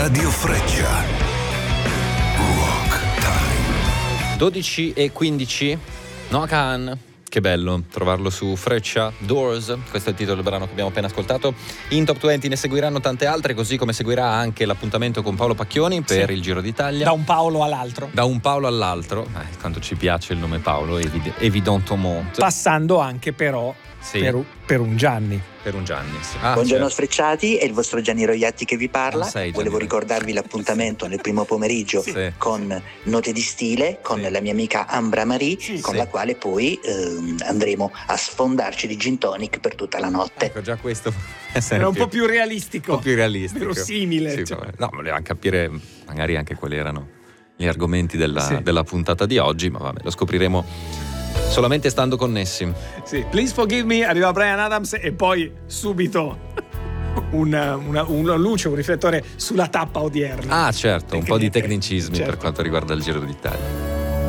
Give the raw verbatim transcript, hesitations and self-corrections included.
Radio Freccia. Rock Time. dodici e quindici. Noah Kahan. Che bello trovarlo su Freccia. Doors, questo è il titolo del brano che abbiamo appena ascoltato. In Top venti ne seguiranno tante altre, così come seguirà anche l'appuntamento con Paolo Pacchioni per sì. il Giro d'Italia. Da un Paolo all'altro. Da un Paolo all'altro. Eh, quanto ci piace il nome Paolo, evid- evidentement. Passando anche però sì. per, per un Gianni. Per un Gianni, sì. Ah, Buongiorno certo. Sfrecciati, è il vostro Gianni Roiatti che vi parla. Non sei Gianni Volevo Roiatti. ricordarvi l'appuntamento nel primo pomeriggio Sì. con Note di Stile, con Sì. la mia amica Ambra Marie, Sì, con sì. la quale poi ehm, andremo a sfondarci di gin tonic per tutta la notte. Ecco, già questo Era un po' più realistico. un po' più realistico. Verosimile. Sì, cioè. vabbè. No, volevamo capire magari anche quali erano gli argomenti della, Sì. della puntata di oggi, ma vabbè, lo scopriremo solamente stando connessi. Sì. Please Forgive Me, arriva Bryan Adams e poi subito una, una, una luce, un riflettore sulla tappa odierna. Ah, certo, un po' di Tecniche. tecnicismi Certo. per quanto riguarda il Giro d'Italia.